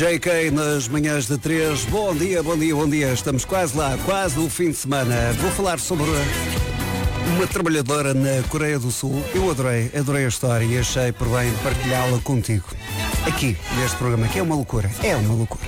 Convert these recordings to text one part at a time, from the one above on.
JK nas manhãs de 3. Bom dia, bom dia, bom dia. Estamos quase lá, quase no fim de semana. Vou falar sobre uma trabalhadora na Coreia do Sul. Eu adorei a história e achei por bem partilhá-la contigo. Aqui, neste programa, que é uma loucura. É uma loucura.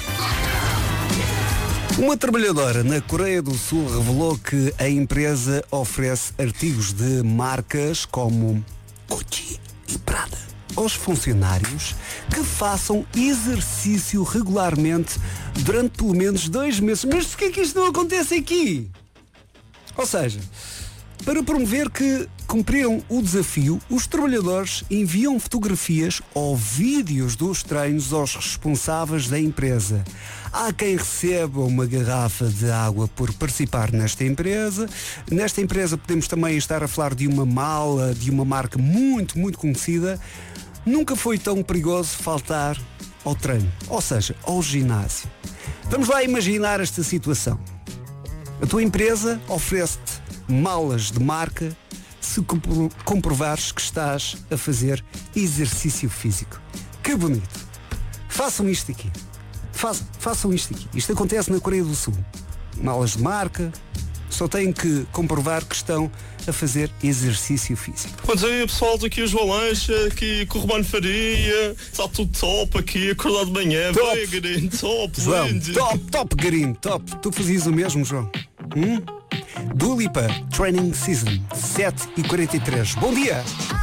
Uma trabalhadora na Coreia do Sul revelou que a empresa oferece artigos de marcas como Gucci e Prada aos funcionários que façam exercício regularmente durante pelo menos 2 meses. Mas porquê que isto não acontece aqui? Ou seja, para promover que cumpriram o desafio, os trabalhadores enviam fotografias ou vídeos dos treinos aos responsáveis da empresa. Há quem receba uma garrafa de água por participar nesta empresa. Nesta empresa podemos também estar a falar de uma mala, de uma marca muito, muito conhecida. Nunca foi tão perigoso faltar ao treino, ou seja, ao ginásio. Vamos lá imaginar esta situação. A tua empresa oferece-te malas de marca se comprovares que estás a fazer exercício físico. Que bonito! Façam isto aqui. Façam isto aqui. Isto acontece na Coreia do Sul. Malas de marca, só têm que comprovar que estão a fazer exercício físico. Bom dia pessoal, aqui o João Lancha, aqui com o Romano Faria, está tudo top aqui, acordar de manhã, vai Garim, top, João, lindo. top Garim, top. Tu fazias o mesmo, João? Dua Lipa, Training Season, 7h43. Bom dia!